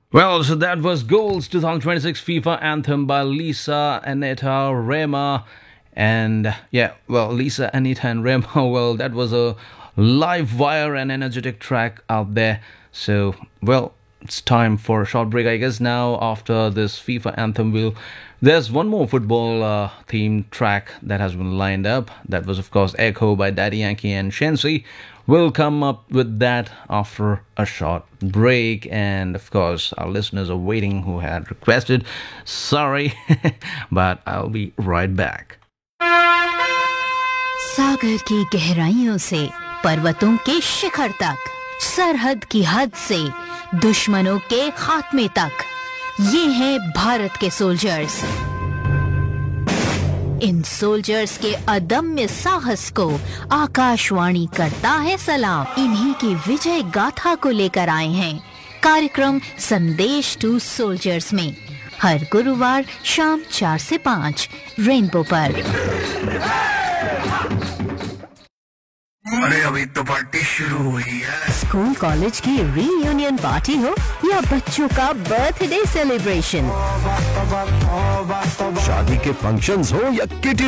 Well, so that was Goals 2026 FIFA anthem by Lisa, Anita, Rema, and yeah, well, Lisa, Anita, and Rema. Well, that was a live wire and energetic track out there. So, well, it's time for a short break, I guess. Now, after this FIFA anthem, there's one more football themed track that has been lined up. That was, of course, Echo by Daddy Yankee and Shensi. We'll come up with that after a short break. And of course, our listeners are waiting who had requested. Sorry, but I'll be right back. सागर की गहराइयों से पर्वतों के शिखर तक, सरहद की हद से दुश्मनों के खात्मे तक, ये हैं भारत के सोल्जर्स। इन सोल्जर्स के अदम्य साहस को आकाशवाणी करता है सलाम। इन्हीं की विजय गाथा को लेकर आए हैं कार्यक्रम संदेश टू सोल्जर्स में, हर गुरुवार शाम 4 से 5 रेनबो पर। अरे अभी तो पार्टी शुरू हुई है। स्कूल कॉलेज की रीयूनियन पार्टी हो या बच्चों का बर्थडे सेलिब्रेशन, शादी के फंक्शंस हो या किटी